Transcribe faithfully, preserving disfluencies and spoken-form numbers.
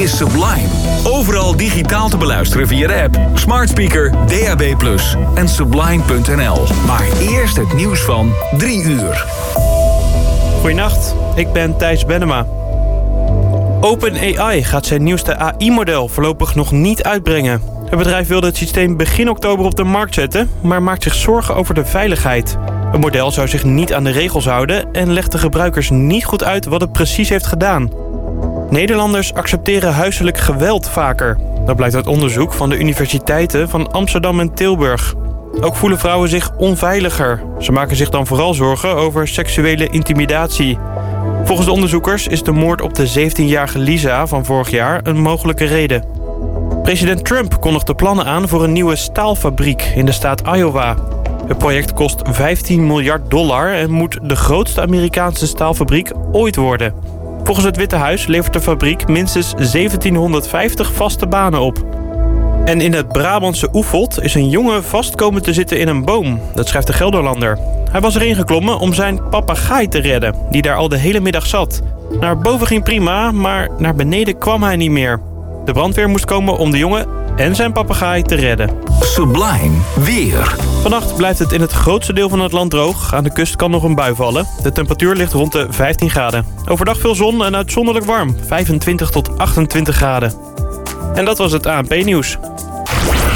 is Sublime. Overal digitaal te beluisteren via de app, smart speaker, D A B plus, en sublime punt n l. Maar eerst het nieuws van drie uur. Goedenacht, ik ben Thijs Bennema. OpenAI gaat zijn nieuwste A I-model voorlopig nog niet uitbrengen. Het bedrijf wilde het systeem begin oktober op de markt zetten, maar maakt zich zorgen over de veiligheid. Het model zou zich niet aan de regels houden en legt de gebruikers niet goed uit wat het precies heeft gedaan. Nederlanders accepteren huiselijk geweld vaker. Dat blijkt uit onderzoek van de universiteiten van Amsterdam en Tilburg. Ook voelen vrouwen zich onveiliger. Ze maken zich dan vooral zorgen over seksuele intimidatie. Volgens de onderzoekers is de moord op de zeventienjarige Lisa van vorig jaar een mogelijke reden. President Trump kondigde plannen aan voor een nieuwe staalfabriek in de staat Iowa. Het project kost vijftien miljard dollar en moet de grootste Amerikaanse staalfabriek ooit worden. Volgens het Witte Huis levert de fabriek minstens zeventienhonderdvijftig vaste banen op. En in het Brabantse Oefeld is een jongen vast komen te zitten in een boom. Dat schrijft de Gelderlander. Hij was erin geklommen om zijn papegaai te redden, die daar al de hele middag zat. Naar boven ging prima, maar naar beneden kwam hij niet meer. De brandweer moest komen om de jongen en zijn papegaai te redden. Sublime weer. Vannacht blijft het in het grootste deel van het land droog. Aan de kust kan nog een bui vallen. De temperatuur ligt rond de vijftien graden. Overdag veel zon en uitzonderlijk warm. vijfentwintig tot achtentwintig graden. En dat was het A N P-nieuws.